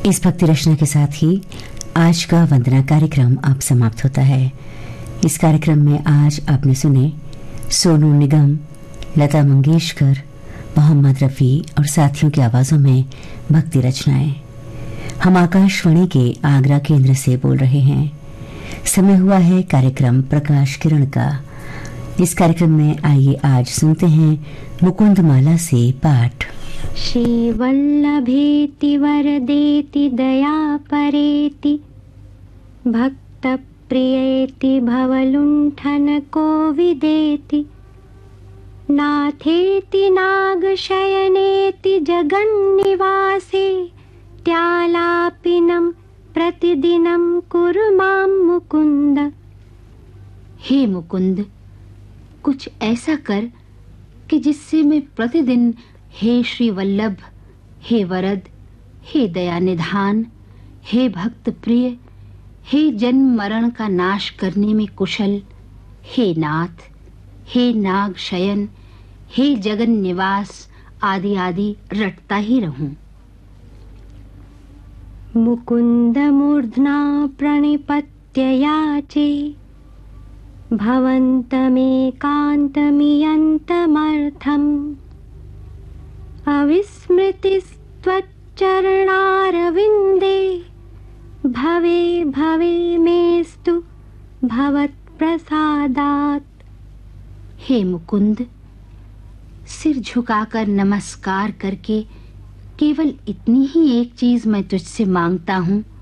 इस भक्ति रचना के साथ ही आज का वंदना कार्यक्रम अब समाप्त होता है। इस कार्यक्रम में आज आपने सुने सोनू निगम, लता मंगेशकर, मोहम्मद रफ़ी और साथियों की आवाज़ों में भक्ति रचनाएं। हम आकाशवाणी के आगरा केंद्र से बोल रहे हैं। समय हुआ है कार्यक्रम प्रकाश किरण का। इस कार्यक्रम में आइए आज सुनते हैं मुकुंद माला से पाठ। श्री वल्लभेति वरदेति दया परेति भक्त प्रियेति भवलुंठन कोविदेति नाथेति नागशयनेति जगन्निवासे त्यालापिनं प्रतिदिनं कुरु मां मुकुंद। हे मुकुंद, कुछ ऐसा कर कि जिससे मैं प्रतिदिन हे श्री वल्लभ, हे वरद, हे दयानिधान, हे भक्त प्रिय, हे जन्म मरण का नाश करने में कुशल, हे नाथ, हे नाग शयन, हे जगन निवास आदि आदि रटता ही रहूं। मुकुंद मूर्ध्ना प्रणिपत्य याचे भवन्तमेकान्तमियन्तमर्थम् अविस्मृतिस्त्वच्चरणारविन्दे भवे भवे मेस्तु भवत्प्रसादात्। हे मुकुंद, सिर झुकाकर नमस्कार करके केवल इतनी ही एक चीज मैं तुझसे मांगता हूँ